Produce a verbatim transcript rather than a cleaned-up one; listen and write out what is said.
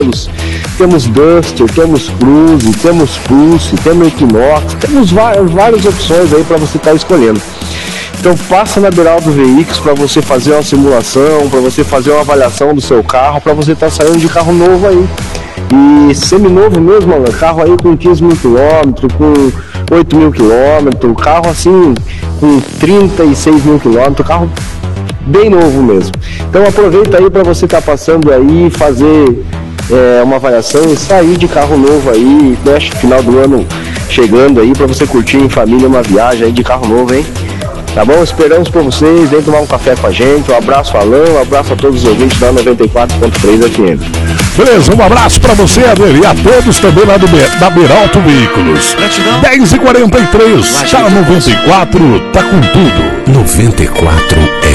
Temos Duster, temos Cruze, temos Pulse, temos Equinox, temos várias opções aí para você estar tá escolhendo. Então passa na Beraldo Veículos para você fazer uma simulação, para você fazer uma avaliação do seu carro, para você estar tá saindo de carro novo aí. E seminovo mesmo, mano, carro aí com quinze mil quilômetros, com oito mil quilômetros, carro assim com trinta e seis mil quilômetros, carro bem novo mesmo. Então aproveita aí para você estar tá passando aí, fazer é, uma avaliação e sair de carro novo aí, deixa o final do ano chegando aí para você curtir em família uma viagem aí de carro novo, hein? Tá bom? Esperamos por vocês, vem tomar um café com a gente. Um abraço, Alan, um abraço a todos os ouvintes da noventa e quatro ponto três F M. Beleza, um abraço pra você, Adel, e a todos também lá do da Beraldo Veículos. dez e quarenta e três, tá noventa e quatro, tá com tudo. noventa e quatro